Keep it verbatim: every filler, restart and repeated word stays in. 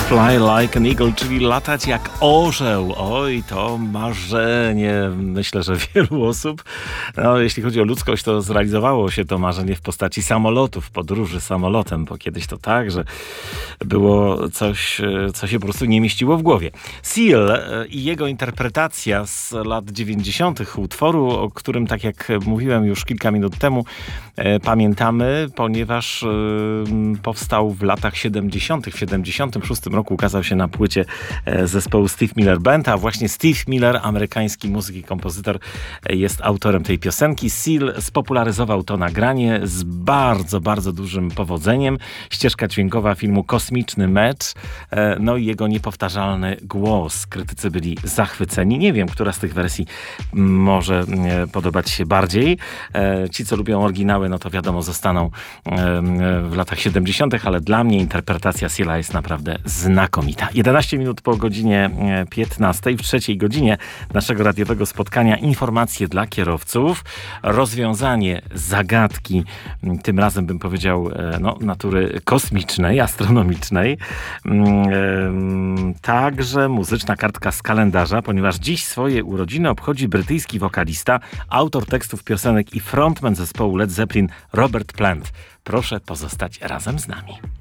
Fly like an eagle, czyli latać jak orzeł. Oj, to marzenie, myślę, że wielu osób, no, jeśli chodzi o ludzkość, to zrealizowało się to marzenie w postaci samolotów, podróży samolotem, bo kiedyś to tak, że było coś, co się po prostu nie mieściło w głowie. Seal i jego interpretacja z lat dziewięćdziesiątych utworu, o którym, tak jak mówiłem już kilka minut temu, pamiętamy, ponieważ powstał w latach siedemdziesiątych. W siedemdziesiątym szóstym roku ukazał się na płycie zespołu Steve Miller Band, a właśnie Steve Miller, amerykański muzyk i kompozytor, jest autorem tej piosenki. Seal spopularyzował to nagranie z bardzo, bardzo dużym powodzeniem. Ścieżka dźwiękowa filmu Kosmiczny Mecz, no i jego niepowtarzalny głos. Krytycy byli zachwyceni. Nie wiem, która z tych wersji może podobać się bardziej. Ci, co lubią oryginały, no to wiadomo, zostaną w latach siedemdziesiątych, ale dla mnie interpretacja Seala jest naprawdę znakomita. jedenaście minut po godzinie piętnastej, w trzeciej godzinie naszego radiowego spotkania informacje dla kierowców, rozwiązanie zagadki, tym razem bym powiedział, no, natury kosmicznej, astronomicznej. Także muzyczna kartka z kalendarza, ponieważ dziś swoje urodziny obchodzi brytyjski wokalista, autor tekstów piosenek i frontman zespołu Led Zeppelin Robert Plant. Proszę pozostać razem z nami.